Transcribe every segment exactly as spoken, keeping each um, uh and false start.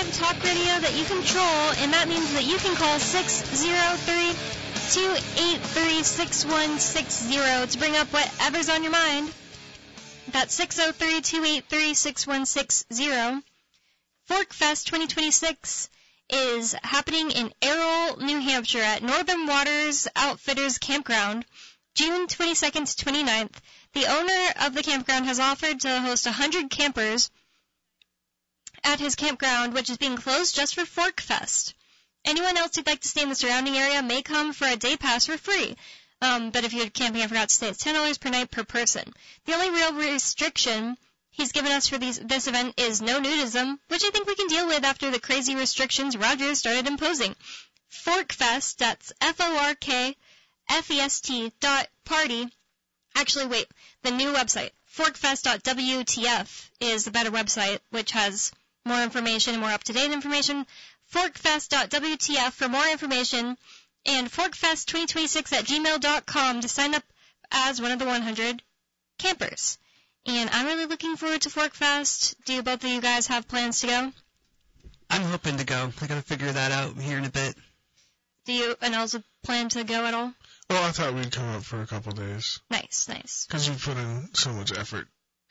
talk radio that you control, and that means that you can call six oh three, two eight three, six one six oh to bring up whatever's on your mind. That's six oh three, two eight three, six one six oh. Forkfest twenty twenty-six is happening in Errol, New Hampshire at Northern Waters Outfitters Campground, June twenty-second to twenty-ninth. The owner of the campground has offered to host one hundred campers at his campground, which is being closed just for Forkfest. Anyone else who'd like to stay in the surrounding area may come for a day pass for free. Um, but if you're camping and forgot to stay, it's ten dollars per night per person. The only real restriction he's given us for these, this event is no nudism, which I think we can deal with after the crazy restrictions Roger started imposing. Forkfest, that's F O R K F E S T dot party. Actually, wait, the new website, forkfest dot W T F, is the better website, which has more information and more up-to-date information. forkfest dot W T F for more information, and forkfest twenty twenty-six at gmail dot com to sign up as one of the one hundred campers. And I'm really looking forward to Forkfest. Do both of you guys have plans to go? I'm hoping to go. I gotta figure that out here in a bit. Do you and Elsa plan to go at all? Well, I thought we'd come up for a couple days. Nice, nice. Because you put in so much effort.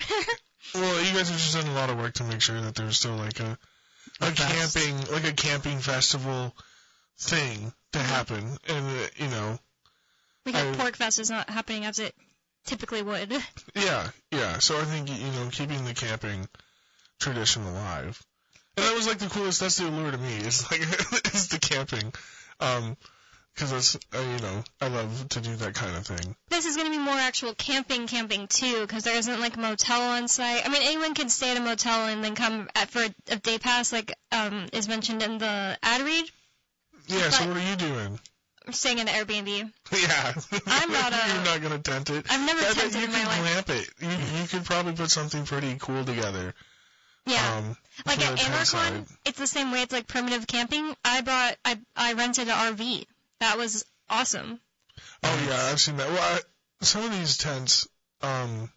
Well, you guys have just done a lot of work to make sure that there's still like a a camping, like a camping festival thing to happen, and uh, you know. Because Porkfest is not happening as it typically would. Yeah, yeah. So I think, you know, keeping the camping tradition alive, and that was like the coolest. That's the allure to me. It's like it's the camping, um, because it's uh, you know, I love to do that kind of thing. This is going to be more actual camping, camping too, because there isn't like a motel on site. I mean, anyone can stay at a motel and then come at, for a, a day pass, like um is mentioned in the ad read. Yeah. But so what are you doing? I'm staying in an Airbnb. Yeah. I'm not a... You're not going to tent it. I've never I tented bet you in my could life. glamp it. You, you could probably put something pretty cool together. Yeah. Um, like for at the tent Anarchon, side. it's the same way. It's like primitive camping. I brought... I, I rented an R V. That was awesome. Oh, yeah. I've seen that. Well, I, some of these tents, um,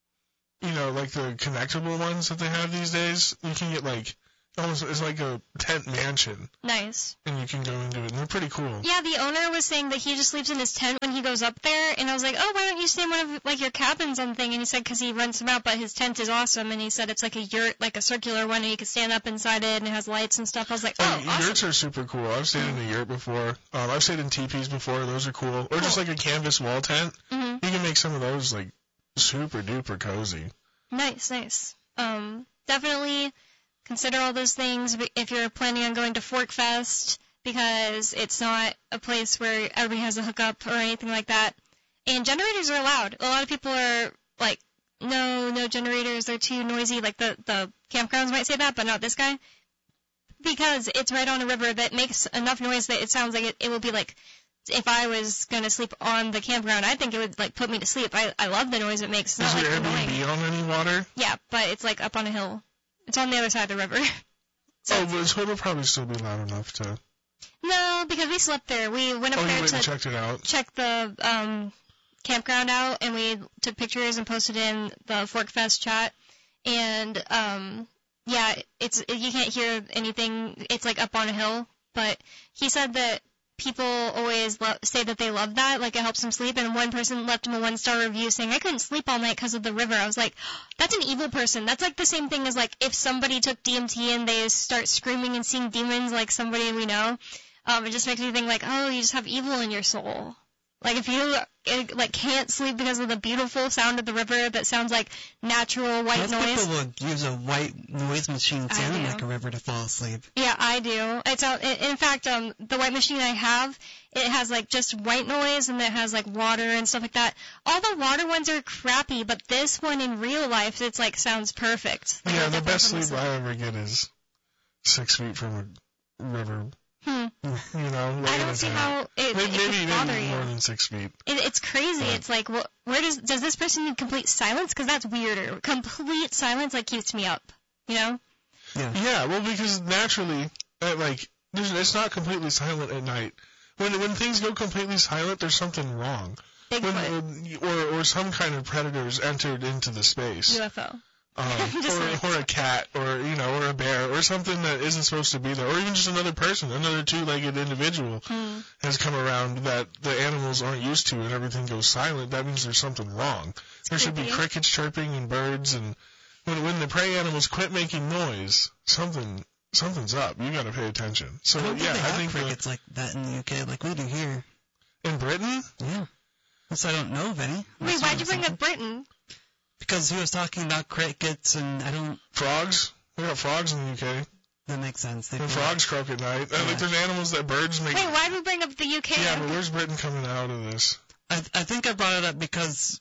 you know, like the connectable ones that they have these days, you can get like... Almost, it's like a tent mansion. Nice. And you can go into it, and they're pretty cool. Yeah, the owner was saying that he just sleeps in his tent when he goes up there, and I was like, oh, why don't you stay in one of, like, your cabins and thing? And he said because he rents them out, but his tent is awesome, and he said it's like a yurt, like a circular one, and you can stand up inside it, and it has lights and stuff. I was like, oh, oh awesome. Yurts are super cool. I've stayed in a yurt before. Um, I've stayed in teepees before. Those are cool. Or cool. just like a canvas wall tent. Mm-hmm. You can make some of those, like, super duper cozy. Nice, nice. Um, definitely... Consider all those things if you're planning on going to Forkfest, because it's not a place where everybody has a hookup or anything like that. And generators are allowed. A lot of people are like, no, no generators, they're too noisy. Like the, the campgrounds might say that, but not this guy. Because it's right on a river that makes enough noise that it sounds like it, it will be like, if I was going to sleep on the campground, I think it would like put me to sleep. I, I love the noise it makes. It's Is not your like Airbnb annoying. on any water? Yeah, but it's like up on a hill. It's on the other side of the river. So oh, but it'll probably still be loud enough to... No, because we slept there. We went up oh, there you went to and checked it out? check the um, campground out, and we took pictures and posted in the Forkfest chat. And, um, yeah, it's you can't hear anything. It's, like, up on a hill. But he said that people always lo- say that they love that, like it helps them sleep. And one person left him a one-star review saying, I couldn't sleep all night because of the river. I was like, that's an evil person. That's like the same thing as like if somebody took D M T and they start screaming and seeing demons like somebody we know. Um, it just makes me think like, oh, you just have evil in your soul. Like if you like can't sleep because of the beautiful sound of the river that sounds like natural white Most noise. people would use a white noise machine sounding like a river to fall asleep. Yeah, I do. It's uh, in fact, um, the white machine I have, it has like just white noise and it has like water and stuff like that. All the water ones are crappy, but this one in real life, it's like sounds perfect. Like, yeah, the best sleep I ever get is six feet from a river. Hmm. You know, I don't see how it, maybe, it maybe, could bother maybe you. more than six feet. It, it's crazy. But it's like, well, where does does this person need complete silence? Because that's weirder. Complete silence like keeps me up. You know? Yeah. Yeah. Well, because naturally, uh, like, there's, it's not completely silent at night. When when things go completely silent, there's something wrong. Bigfoot. When, or or some kind of predators entered into the space. U F O. Um, Just or, like- or a cat, or, you know, or a bear, or something that isn't supposed to be there, or even just another person, another two-legged individual Hmm. has come around that the animals aren't used to, and everything goes silent. That means there's something wrong. There should be creepy. crickets chirping and birds, and when when the prey animals quit making noise, something something's up. You got to pay attention. So I don't think yeah, they I have think crickets like that in the U K, like we do here. the, in Britain, Yeah. Unless I don't know of any. Wait, Unless why'd you know bring something. up Britain? Because he was talking about crickets, and I don't. frogs. We got frogs in the U K. That makes sense. They And fly. frogs croak at night. Uh, Yeah. Like there's animals that birds make. Wait, why'd we bring up the U K? Yeah, but where's Britain coming out of this? I I think I brought it up because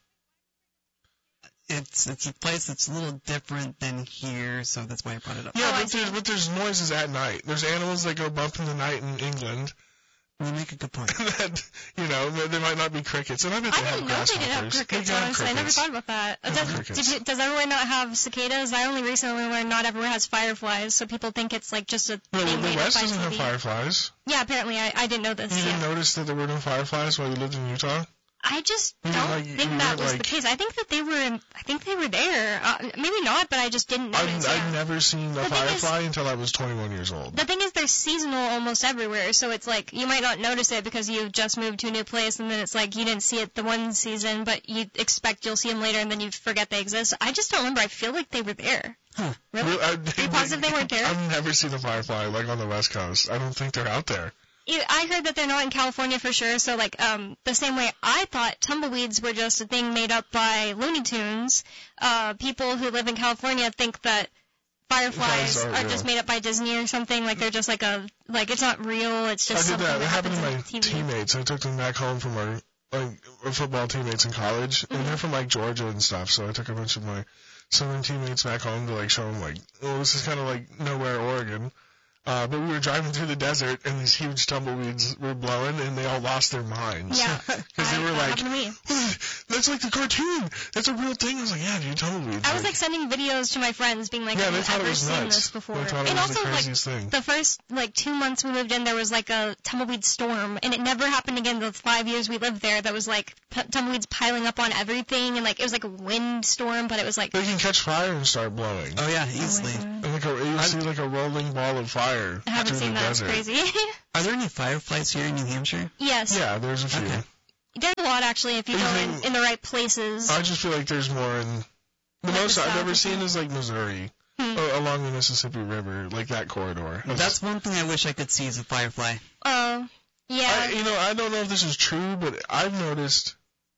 it's it's a place that's a little different than here, so that's why I brought it up. Yeah, Oh, I but there's, but there's noises at night. There's animals that go bump in the night in England You make a good point. that, you know, there there might not be crickets. And I bet they I have didn't know they didn't have grasshoppers. crickets, They got honestly. I never crickets. thought about that. They have Does, crickets. did you, does everywhere not have cicadas? I only recently learned not everywhere has fireflies, so people think it's like just a No, thing the made up West by doesn't T have V. fireflies. Yeah, apparently I, I didn't know this. You didn't Yeah. notice that there were no fireflies while you lived in Utah? I just You don't mean like- think you that meant was the like- case. I think that they were. In, I think they were there. Uh, maybe not, but I just didn't notice. I've, yeah. I've never seen a The thing is- firefly until I was twenty-one years old. The thing is, they're seasonal almost everywhere, so it's like you might not notice it because you've just moved to a new place, and then it's like you didn't see it the one season, but you expect you'll see them later, and then you forget they exist. I just don't remember. I feel like they were there. Huh. Really? Well, I, Are you positive they weren't there? I've never seen a firefly like on the West Coast. I don't think they're out there. Yeah, I heard that they're not in California for sure, so like um the same way I thought tumbleweeds were just a thing made up by Looney Tunes, uh people who live in California think that fireflies Fireflies are are real. just made up by Disney or something, like they're just like a like it's not real, it's just I did something that. that It happened to my happens on T V. teammates. I took them back home from our like our football teammates in college, and Mm-hmm. they're from like Georgia and stuff. So I took a bunch of my southern teammates back home to like show them like, oh, this is kind of like nowhere, Oregon. Uh, but we were driving through the desert, and these huge tumbleweeds were blowing, and they all lost their minds. Yeah. Because they I- were that like, happened to me. that's like the cartoon. That's a real thing. I was like, yeah, dude, tumbleweeds. I was like sending videos to my friends being like, yeah, have they you thought it ever was seen nuts. this before? They thought it And was also the like craziest thing. the first like two months we moved in, there was like a tumbleweed storm, and it never happened again. The five years we lived there, that was like p- tumbleweeds piling up on everything, and like it was like a wind storm, but it was like. They can catch fire and start blowing. Oh yeah, Oh my easily. God. And like a, you see like a rolling ball of fire I haven't through seen the that. It's desert. crazy. Are there any fireflies here in New Hampshire? Yes. Yeah, there's a few. Okay. There's a lot actually if you go in, Anything- in the right places. I just feel like there's more in. The Like most the I've south ever or seen something? is like Missouri, Hmm. uh, along the Mississippi River, like that corridor. That's one thing I wish I could see is a firefly. Oh, yeah. I, you know, I don't know if this is true, but I've noticed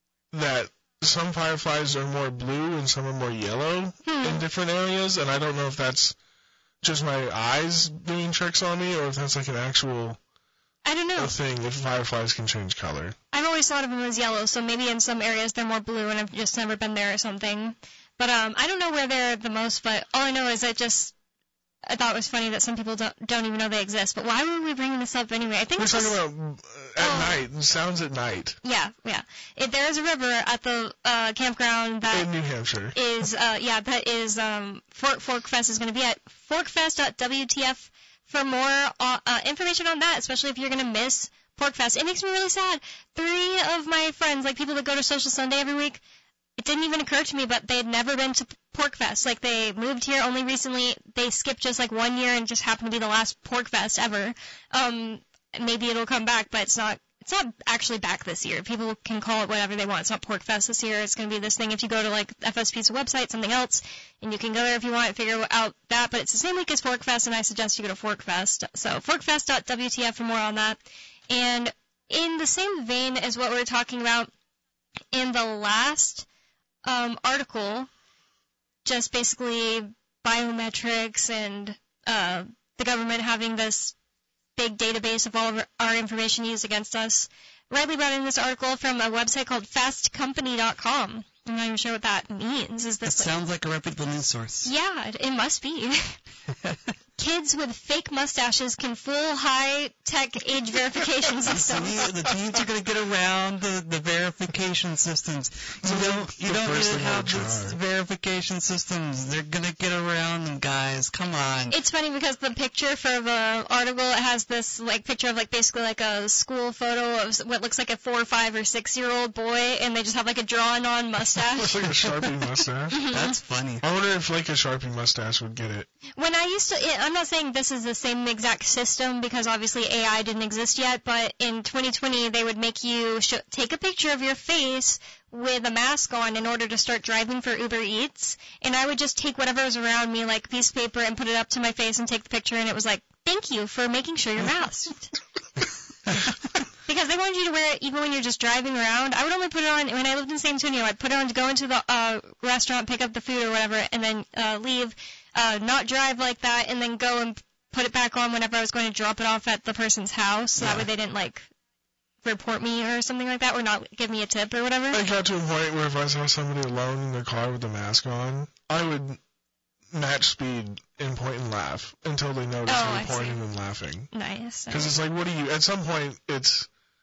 that some fireflies are more blue and some are more yellow Hmm. in different areas, and I don't know if that's just my eyes doing tricks on me or if that's like an actual I don't know. a thing, if fireflies can change color. I've always thought of them as yellow, so maybe in some areas they're more blue, and I've just never been there or something. But um, I don't know where they're the most. But all I know is I just I thought it was funny that some people don't don't even know they exist. But why were we bringing this up anyway? I think We're it's talking just, about uh, at Oh. night, sounds at night yeah, yeah. It, there is a river at the uh, campground that in New Hampshire. is uh yeah that is um Fort Fork Fest is going to be at forkfest dot w t f for more uh, uh, information on that, especially if you're going to miss Porkfest. It makes me really sad. Three of my friends, like people that go to Social Sunday every week, it didn't even occur to me, but they had never been to Porkfest. Like they moved here only recently. They skipped just like one year and just happened to be the last Porkfest ever. Um, maybe it'll come back, but it's not. It's not actually back this year. People can call it whatever they want. It's not Porkfest this year. It's going to be this thing. If you go to like F S P's website, something else, and you can go there if you want and figure out that. But it's the same week as Forkfest, and I suggest you go to Forkfest. So forkfest dot w t f for more on that. And in the same vein as what we were talking about in the last um, article, just basically biometrics and uh, the government having this big database of all of our information used against us. Riley brought in this article from a website called fast company dot com. I'm not even sure what that means. Is It this like, sounds like a reputable news source. yeah, it, it must be. kids with fake mustaches can fool high-tech age verification systems. The teens are going to get around the, the verification systems. You don't, you don't need to have these verification systems. They're going to get around them, guys. Come on. It's funny because the picture for the article, it has this like picture of like basically like a school photo of what looks like a four or five or six-year-old boy, and they just have like a drawn-on mustache. Looks like a Sharpie mustache. Mm-hmm. That's funny. I wonder if like a Sharpie mustache would get it. When I used to, I'm not saying this is the same exact system because obviously A I didn't exist yet, but in twenty twenty they would make you sh- take a picture of your face with a mask on in order to start driving for Uber Eats, and I would just take whatever was around me, like a piece of paper, and put it up to my face and take the picture, and it was like, thank you for making sure you're masked. Because they wanted you to wear it even when you're just driving around. I would only put it on, when I lived in San Antonio, I'd put it on to go into the uh, restaurant, pick up the food or whatever, and then uh, leave, uh, not drive like that, and then go and put it back on whenever I was going to drop it off at the person's house, so yeah. That way they didn't, like, report me or something like that, or not give me a tip or whatever. I got to a point where if I saw somebody alone in their car with the mask on, I would match speed and point and laugh until they notice oh, me pointing and laughing. Nice. Because it's like, what do you, at some point, it's,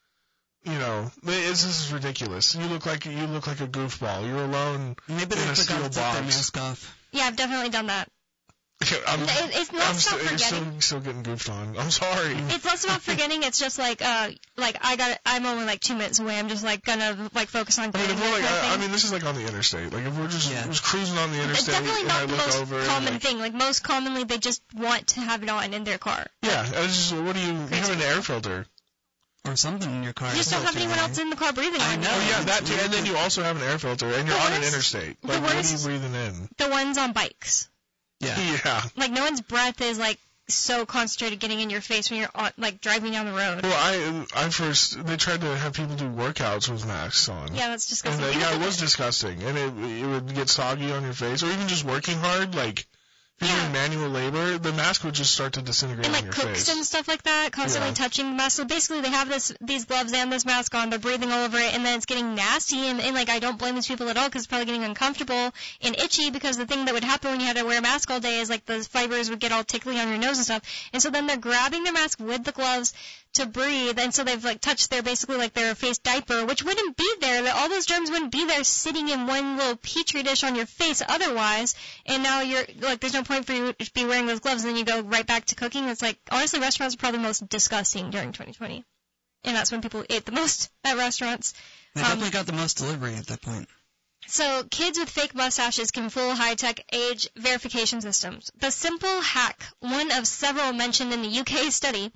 you know, it's, this is ridiculous. You look like you look like a goofball. You're alone Maybe in they a steel forgot to take their box. mask off. Yeah, I've definitely done that. I'm, it, it's not I'm about st- forgetting. still, still getting goofed on. I'm sorry. It's less about forgetting. It's just like, uh, like I got, I'm only like two minutes away. I'm just like gonna like focus on. I mean, if we're like, kind of I, I mean, this is like on the interstate. Like if we're just, yeah. just cruising on the interstate, it's definitely and not I the look most over common like, thing. Like most commonly, they just want to have it on in their car. Yeah, it's just, what do you? You have an air filter. Or something in your car. You just don't have anyone else in the car breathing I on know. you. Oh yeah, that too. And then you also have an air filter, and you're The on an worst- interstate. the Like, what are you worst- breathing in? The ones on bikes. Yeah. Yeah. Like no one's breath is like so concentrated getting in your face when you're on, like driving down the road. Well, I I first they tried to have people do workouts with masks on. Yeah, that's disgusting. And, uh, yeah, it was disgusting, and it it would get soggy on your face, or even just working hard, like. If you're Yeah. doing manual labor, the mask would just start to disintegrate and on like your cooks face. and stuff like that, constantly Yeah. touching the mask. So basically, they have this these gloves and this mask on. They're breathing all over it, and then it's getting nasty. And, and like, I don't blame these people at all because it's probably getting uncomfortable and itchy. Because the thing that would happen when you had to wear a mask all day is like the fibers would get all tickly on your nose and stuff. And so then they're grabbing their mask with the gloves to breathe, and so they've like touched their basically like their face diaper, which wouldn't be there. That all those germs wouldn't be there sitting in one little petri dish on your face otherwise. And now you're like, there's no point for you to be wearing those gloves, and then you go right back to cooking. It's like, honestly, restaurants are probably the most disgusting during twenty twenty, and that's when people ate the most at restaurants. They Um, definitely got the most delivery at that point. So kids with fake mustaches can fool high-tech age verification systems. The simple hack, one of several mentioned in the U K study,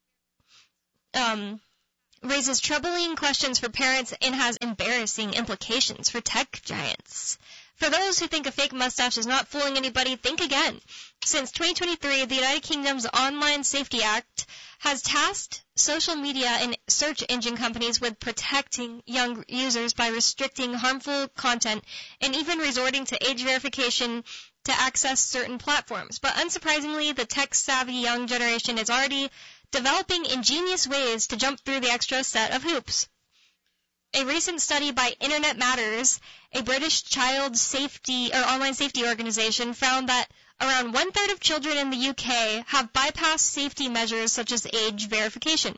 um, raises troubling questions for parents and has embarrassing implications for tech giants. For those who think a fake mustache is not fooling anybody, think again. Since twenty twenty-three, the United Kingdom's Online Safety Act has tasked social media and search engine companies with protecting young users by restricting harmful content and even resorting to age verification to access certain platforms. But unsurprisingly, the tech-savvy young generation is already developing ingenious ways to jump through the extra set of hoops. A recent study by Internet Matters, a British child safety or online safety organization, found that around one-third of children in the U K have bypassed safety measures such as age verification.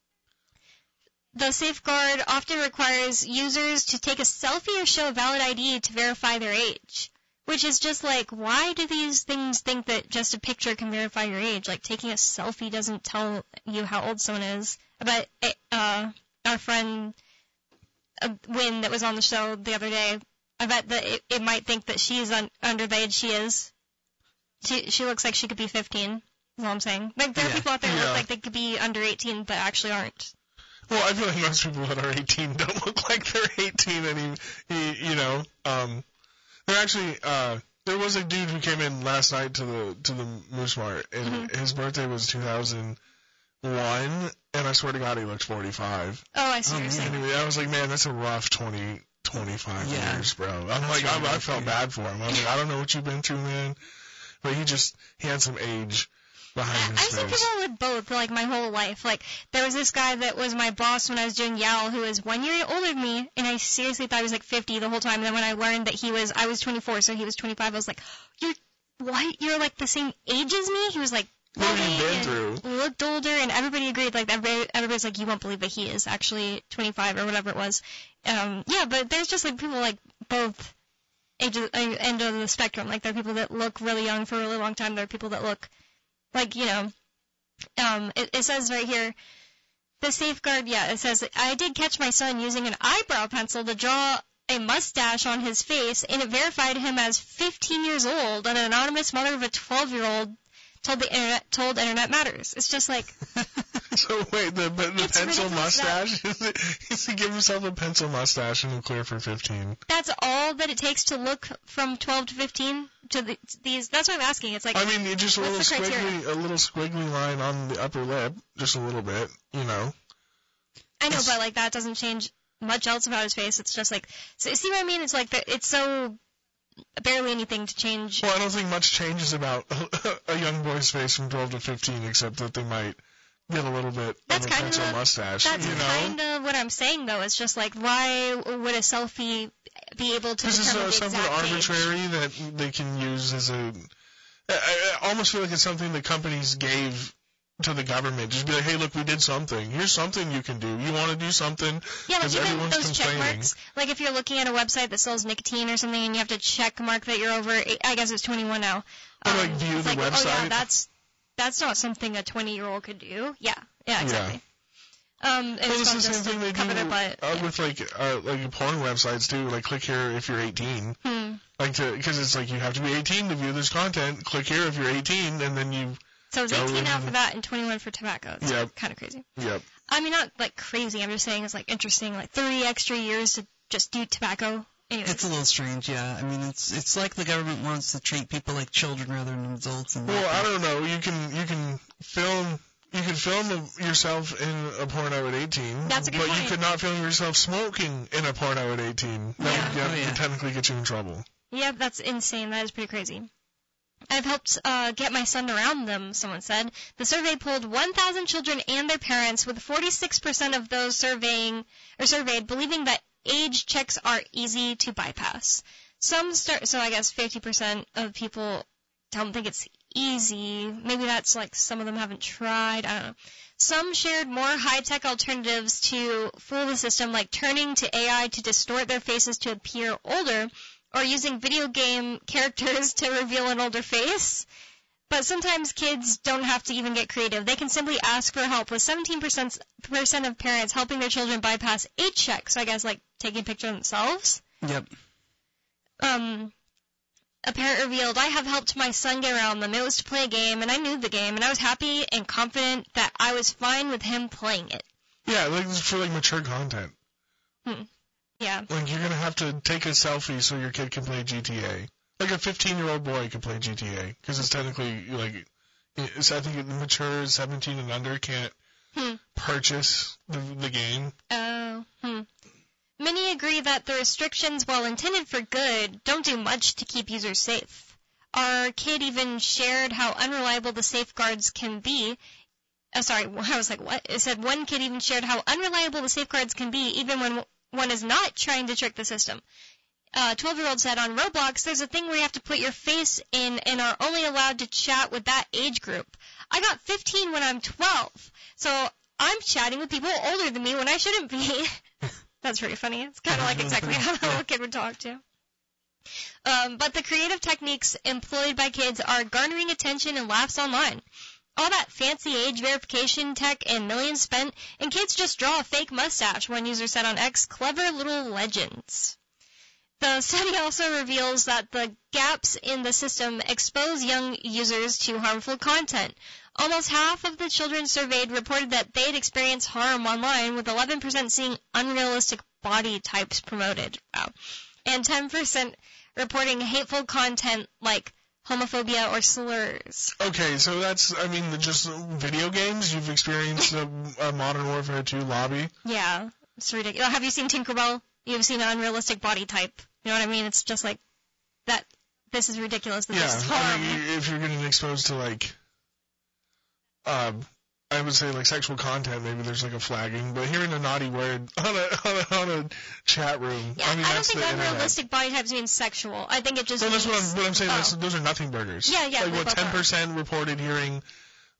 The safeguard often requires users to take a selfie or show a valid I D to verify their age, which is just like, why do these things think that just a picture can verify your age? Like, taking a selfie doesn't tell you how old someone is. But uh, our friend uh, Wynn that was on the show the other day, I bet that it, it might think that she's un- under the age she is. She she looks like she could be fifteen, is all I'm saying. Like, there are Yeah. people out there that Yeah. look like they could be under eighteen but actually aren't. Well, I feel like most people that are eighteen don't look like they're eighteen any, you know. Um, they're actually, uh, there was a dude who came in last night to the to the Moose Mart, and Mm-hmm. his birthday was two thousand one, and I swear to God he looks forty-five. Oh, I see Oh, what you're man. saying. Anyway, I was like, man, that's a rough twenty, twenty-five Yeah. years, bro. I'm like, I, I felt yeah. bad for him. I was like, I don't know what you've been through, man, but he just, he had some age behind his I've seen face. people with both, like, my whole life. Like, there was this guy that was my boss when I was doing Y A L who was one year older than me, and I seriously thought he was, like, fifty the whole time. And then when I learned that he was, I was twenty-four, so he was twenty-five, I was like, you're, what? You're, like, the same age as me? He was like, What have you been through? Looked older, and everybody agreed. Like everybody, everybody's like, you won't believe that he is actually twenty-five or whatever it was. Um, yeah, but there's just like people like both ages, uh, end of the spectrum. Like there are people that look really young for a really long time. There are people that look like, you know, um, it, it says right here, the safeguard. Yeah, it says I did catch my son using an eyebrow pencil to draw a mustache on his face, and it verified him as fifteen years old. And an anonymous mother of a twelve-year-old told the internet told Internet Matters. It's just like. So wait, the the pencil mustache? Is he give himself a pencil mustache and he'll clear for fifteen? That's all that it takes to look from twelve to fifteen to the, these. That's what I'm asking. It's like. I mean, just a little squiggly, a little squiggly line on the upper lip, just a little bit, you know. I know, it's, but like that doesn't change much else about his face. It's just like, so, see what I mean? It's like the, it's so. Barely anything to change. Well, I don't think much changes about a young boy's face from twelve to fifteen, except that they might get a little bit that's of a pencil mustache. That's you know? kind of what I'm saying, though. It's just like, why would a selfie be able to this determine is the something exact arbitrary age? That they can use as a. I, I almost feel like it's something the companies gave to the government. Just be like, hey, look, we did something. Here's something you can do. You want to do something? Yeah, like even everyone's those check marks. Like if you're looking at a website that sells nicotine or something, and you have to check mark that you're over. I guess it's twenty-one now. Or um, like view the like, website. Oh yeah, that's that's not something a twenty-year-old could do. Yeah, yeah, exactly. Yeah. Um, well, it's the same thing they do butt, uh, yeah. with like uh, like porn websites too. Like click here if you're eighteen. Hmm. Like to because it's like you have to be eighteen to view this content. Click here if you're eighteen, and then you. So it's eighteen now for that and twenty-one for tobacco. It's yep. kind of crazy. Yep. I mean, not like crazy. I'm just saying it's like interesting. Like three extra years to just do tobacco. Anyways. It's a little strange, yeah. I mean, it's it's like the government wants to treat people like children rather than adults. And well, I don't know. You can you can film you can film a, yourself in a porno at eighteen. That's a good but point. you could not film yourself smoking in a porno at eighteen. That yeah. would get, oh, yeah. technically get you in trouble. Yeah, that's insane. That is pretty crazy. I've helped uh, get my son around them, someone said. The survey polled one thousand children and their parents, with forty-six percent of those surveying or surveyed believing that age checks are easy to bypass. Some start, so I guess fifty percent of people don't think it's easy. Maybe that's like some of them haven't tried. I don't know. Some shared more high-tech alternatives to fool the system, like turning to A I to distort their faces to appear older, or using video game characters to reveal an older face. But sometimes kids don't have to even get creative. They can simply ask for help, with seventeen percent of parents helping their children bypass age checks. So I guess like taking a picture of themselves. Yep. Um, a parent revealed, I have helped my son get around them. It was to play a game, and I knew the game, and I was happy and confident that I was fine with him playing it. Yeah, like for like mature content. Hmm. Yeah. Like you're gonna have to take a selfie so your kid can play G T A. Like a fifteen-year-old boy can play G T A because it's technically like, it's, I think mature seventeen and under can't hmm. purchase the the game. Oh. Hmm. Many agree that the restrictions, while intended for good, don't do much to keep users safe. Our kid even shared how unreliable the safeguards can be. Oh, sorry, I was like, what? It said one kid even shared how unreliable the safeguards can be, even when one is not trying to trick the system. A twelve-year-old said, on Roblox, there's a thing where you have to put your face in and are only allowed to chat with that age group. I got fifteen when I'm twelve, so I'm chatting with people older than me when I shouldn't be. That's pretty funny. It's kind of like exactly how a kid would talk to. Um, but the creative techniques employed by kids are garnering attention and laughs online. All that fancy age verification tech and millions spent, and kids just draw a fake mustache, one user said on X. Clever little legends. The study also reveals that the gaps in the system expose young users to harmful content. Almost half of the children surveyed reported that they had experienced harm online, with eleven percent seeing unrealistic body types promoted. Wow. And ten percent reporting hateful content like homophobia or slurs. Okay, so that's, I mean, just video games? You've experienced a, a Modern Warfare two lobby? Yeah, it's ridiculous. Have you seen Tinkerbell? You've seen an unrealistic body type. You know what I mean? It's just like, that. This is ridiculous. That yeah, this is harm. I mean, if you're getting exposed to, like, um, I would say, like, sexual content, maybe there's, like, a flagging, but hearing a naughty word on a, on a, on a chat room, Yeah, I mean, I don't that's think the internet. unrealistic body types means sexual. I think it just Well, means... that's what I'm, what I'm saying. Oh. That's, those are nothing burgers. Yeah, yeah. Like, what, both ten are. percent reported hearing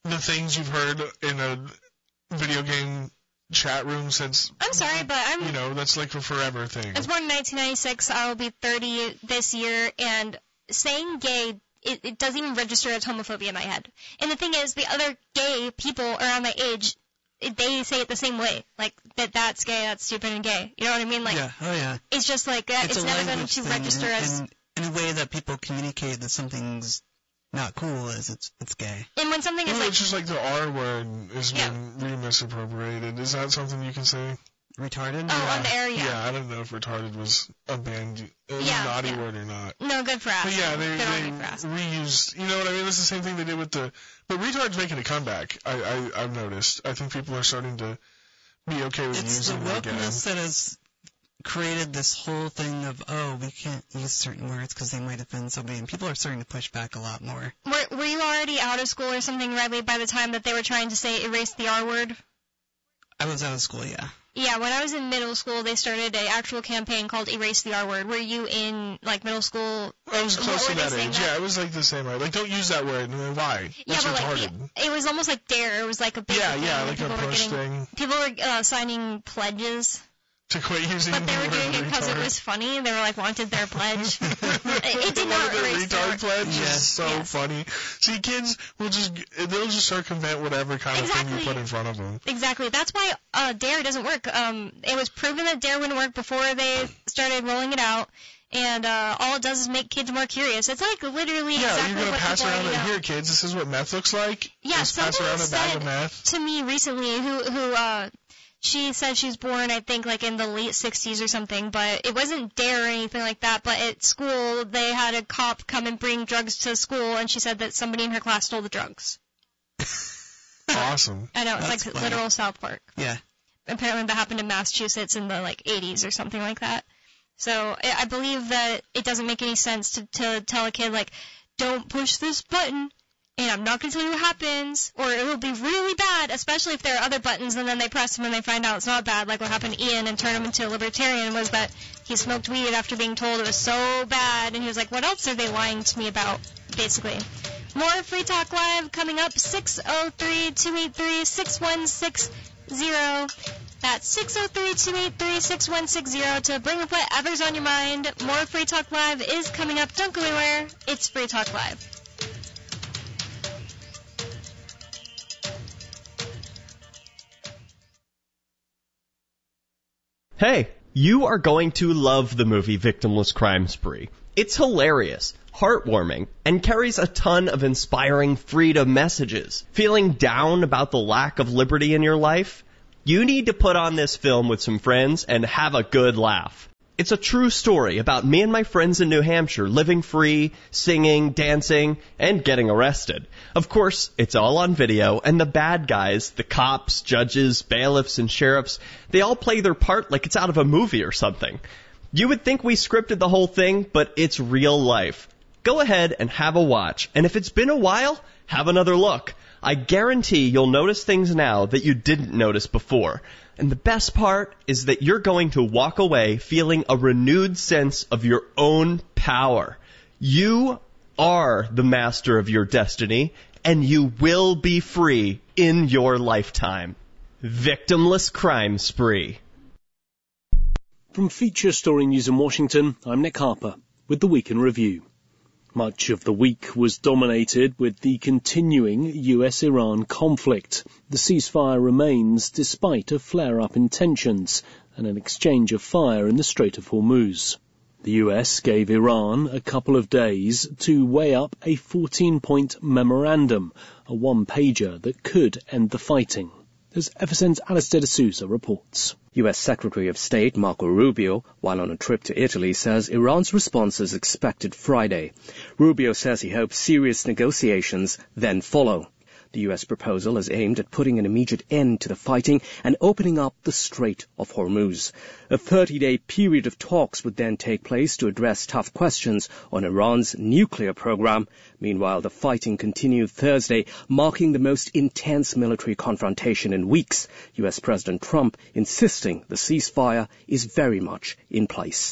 the things you've heard in a video game chat room since... I'm sorry, but I'm... You know, that's like a forever thing. I was born in nineteen ninety-six. I will be thirty this year, and saying gay, it, it doesn't even register as homophobia in my head. And the thing is, the other gay people around my age, they say it the same way. Like, that that's gay, that's stupid and gay. You know what I mean? Like, yeah, oh yeah. It's just like, uh, it's, it's never going to register in, as... In, in a way that people communicate that something's not cool is it's it's gay. And when something well, is like... It's just like the R word is yeah. being re-misappropriated. Is that something you can say? Retarded? Oh, yeah. on the air, yeah. Yeah, I don't know if retarded was a banned, a yeah, naughty yeah. word or not. No, good for us. But yeah, they, they for reused, you know what I mean? It's the same thing they did with the, but retard's making a comeback, I, I, I've noticed. I think people are starting to be okay with it's using it again. It's the wokeness that has created this whole thing of, oh, we can't use certain words because they might offend somebody, and people are starting to push back a lot more. Were, were you already out of school or something, Riley, by the time that they were trying to say erase the R word? I was out of school, yeah. Yeah, when I was in middle school, they started an actual campaign called Erase the R Word. Were you in, like, middle school? I was close to that age. That? Yeah, it was like the same. Like, don't use that word. Why? Yeah, That's but retarded. like, it, it was almost like DARE. It was like a big Yeah, thing. yeah, like people a push getting, thing. People were uh, signing pledges. To quit using But they were the doing it because it was funny. They were like, wanted their pledge. it, it did not erase the retard pledge yes. is so yes. funny. See, kids will just, they'll just circumvent whatever kind exactly. of thing you put in front of them. Exactly. That's why uh, DARE doesn't work. Um, it was proven that DARE wouldn't work before they started rolling it out. And uh, all it does is make kids more curious. It's like literally yeah, exactly you're gonna what pass people around already it. know. Here, kids, this is what meth looks like. Yeah, just pass around a bag of meth. To me recently, who who uh, she said she was born, I think, like in the late sixties or something, but it wasn't DARE or anything like that. But at school, they had a cop come and bring drugs to school, and she said that somebody in her class stole the drugs. Awesome. I know, it's That's like funny. literal South Park. Yeah. Apparently that happened in Massachusetts in the like eighties or something like that. So I I believe that it doesn't make any sense to, to tell a kid, like, don't push this button, and I'm not going to tell you what happens, or it will be really bad, especially if there are other buttons, and then they press them and they find out it's not bad, like what happened to Ian and turned him into a libertarian, was that he smoked weed after being told it was so bad, and he was like, what else are they lying to me about, basically. More Free Talk Live coming up, six oh three, two eight three, six one six zero. That's six oh three, two eight three, six one six zero to bring up whatever's on your mind. More Free Talk Live is coming up. Don't go anywhere. It's Free Talk Live. Hey, you are going to love the movie Victimless Crime Spree. It's hilarious, heartwarming, and carries a ton of inspiring freedom messages. Feeling down about the lack of liberty in your life? You need to put on this film with some friends and have a good laugh. It's a true story about me and my friends in New Hampshire living free, singing, dancing, and getting arrested. Of course, it's all on video, and the bad guys, the cops, judges, bailiffs, and sheriffs, they all play their part like it's out of a movie or something. You would think we scripted the whole thing, but it's real life. Go ahead and have a watch, and if it's been a while, have another look. I guarantee you'll notice things now that you didn't notice before. And the best part is that you're going to walk away feeling a renewed sense of your own power. You are the master of your destiny, and you will be free in your lifetime. Victimless Crime Spree. From Feature Story News in Washington, I'm Nick Harper with the Week in Review. Much of the week was dominated with the continuing U S Iran conflict. The ceasefire remains despite a flare-up in tensions and an exchange of fire in the Strait of Hormuz. The U S gave Iran a couple of days to weigh up a fourteen-point memorandum, a one-pager that could end the fighting. As F S N's Alistair D'Souza reports. U S Secretary of State Marco Rubio, while on a trip to Italy, says Iran's response is expected Friday. Rubio says he hopes serious negotiations then follow. The U S proposal is aimed at putting an immediate end to the fighting and opening up the Strait of Hormuz. A thirty-day period of talks would then take place to address tough questions on Iran's nuclear program. Meanwhile, the fighting continued Thursday, marking the most intense military confrontation in weeks. U S President Trump insisting the ceasefire is very much in place.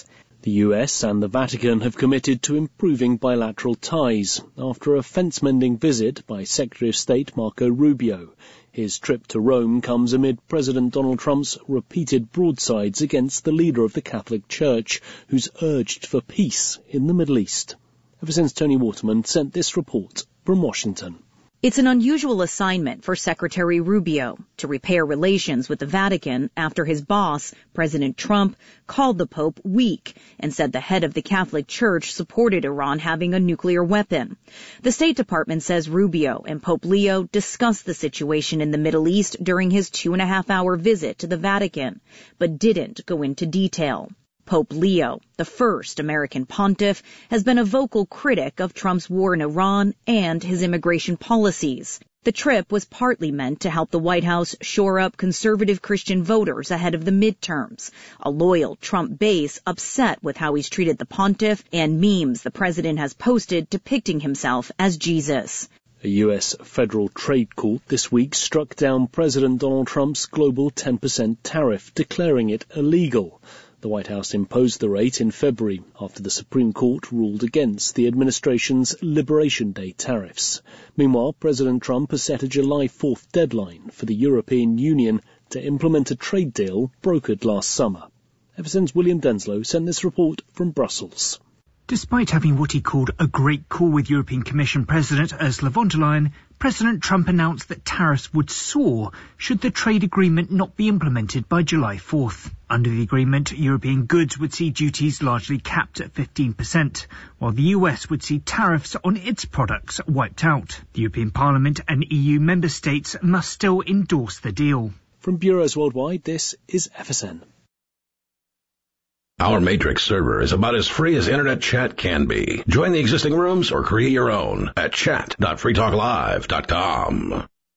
The U S and the Vatican have committed to improving bilateral ties after a fence-mending visit by Secretary of State Marco Rubio. His trip to Rome comes amid President Donald Trump's repeated broadsides against the leader of the Catholic Church, who's urged for peace in the Middle East. Ever since Tony Waterman sent this report from Washington. It's an unusual assignment for Secretary Rubio to repair relations with the Vatican after his boss, President Trump, called the Pope weak and said the head of the Catholic Church supported Iran having a nuclear weapon. The State Department says Rubio and Pope Leo discussed the situation in the Middle East during his two and a half hour visit to the Vatican, but didn't go into detail. Pope Leo, the first American pontiff, has been a vocal critic of Trump's war in Iran and his immigration policies. The trip was partly meant to help the White House shore up conservative Christian voters ahead of the midterms, a loyal Trump base upset with how he's treated the pontiff and memes the president has posted depicting himself as Jesus. A U S federal trade court this week struck down President Donald Trump's global ten percent tariff, declaring it illegal. The White House imposed the rate in February after the Supreme Court ruled against the administration's Liberation Day tariffs. Meanwhile, President Trump has set a July fourth deadline for the European Union to implement a trade deal brokered last summer. Ever since William Denslow sent this report from Brussels. Despite having what he called a great call with European Commission President Ursula von der Leyen, President Trump announced that tariffs would soar should the trade agreement not be implemented by July fourth. Under the agreement, European goods would see duties largely capped at fifteen percent, while the U S would see tariffs on its products wiped out. The European Parliament and E U member states must still endorse the deal. From Bureaus Worldwide, this is F S N. Our Matrix server is about as free as internet chat can be. Join the existing rooms or create your own at chat dot free talk live dot com.